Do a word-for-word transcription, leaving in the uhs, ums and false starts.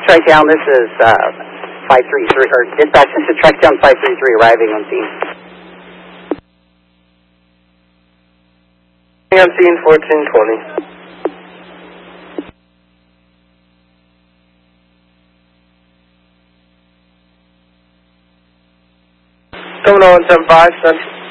Tri-Town, this is uh, five three three, or dispatch, this is Tri-Town five three three arriving on scene. On scene fourteen twenty. Terminal one seven five, Central.